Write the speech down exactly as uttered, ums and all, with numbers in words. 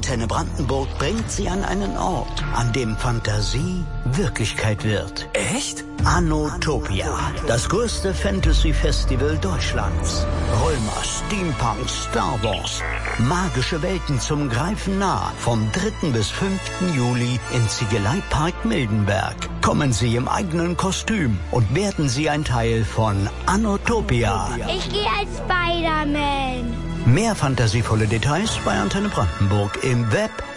Antenne Brandenburg bringt Sie an einen Ort, an dem Fantasie Wirklichkeit wird. Echt? Anotopia, das größte Fantasy-Festival Deutschlands. Römer, Steampunk, Star Wars. Magische Welten zum Greifen nah. Vom dritten bis fünften Juli im Ziegeleipark Mildenberg. Kommen Sie im eigenen Kostüm und werden Sie ein Teil von Anotopia. Ich gehe als Spider-Man. Mehr fantasievolle Details bei Antenne Brandenburg im Web